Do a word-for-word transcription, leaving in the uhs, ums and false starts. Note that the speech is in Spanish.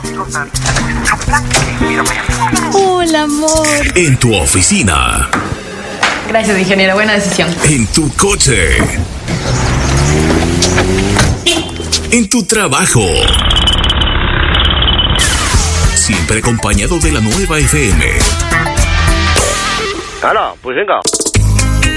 Hola, amor. En tu oficina. Gracias, ingeniero. Buena decisión. En tu coche. En tu trabajo. Siempre acompañado de la nueva F M. ¡Hala! Pues venga.